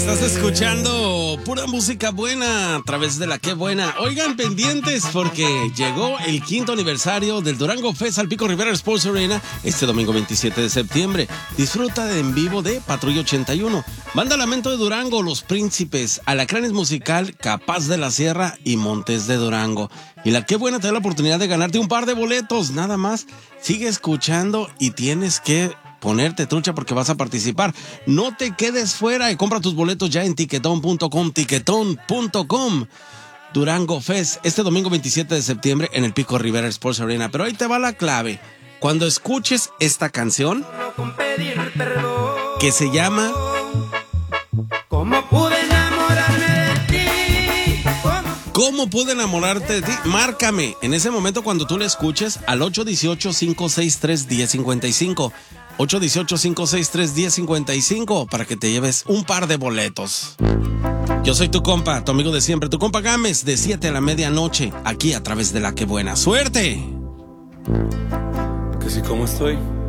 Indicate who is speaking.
Speaker 1: Estás escuchando pura música buena a través de La Qué Buena. Oigan, pendientes porque llegó el 5º aniversario del Durango Fest al Pico Rivera Sports Arena este domingo 27 de septiembre. Disfruta de en vivo de Patrulla 81, Banda Lamento de Durango, Los Príncipes, Alacranes Musical, Capaz de la Sierra y Montes de Durango. Y La Qué Buena te da la oportunidad de ganarte un par de boletos, nada más. Sigue escuchando y tienes que ponerte trucha porque vas a participar. No te quedes fuera y compra tus boletos ya en tiquetón.com, tiquetón.com. Durango Fest, este domingo 27 de septiembre en el Pico Rivera Sports Arena. Pero ahí te va la clave. Cuando escuches esta canción, que se llama
Speaker 2: ¿Cómo pude enamorarme de ti?
Speaker 1: ¿Cómo pude enamorarte de ti? Márcame en ese momento cuando tú le escuches al 818-563-1055. 818-563-1055 para que te lleves un par de boletos. Yo soy tu compa, tu amigo de siempre, tu compa Gámez, de 7 a la medianoche, aquí a través de La Qué Buena. ¡Suerte!
Speaker 3: Que si como estoy